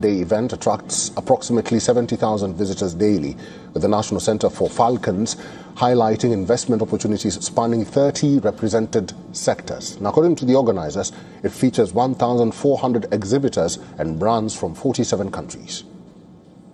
Day event attracts approximately 70,000 visitors daily, with the National Center for Falcons highlighting investment opportunities spanning 30 represented sectors. Now, according to the organizers, it features 1,400 exhibitors and brands from 47 countries.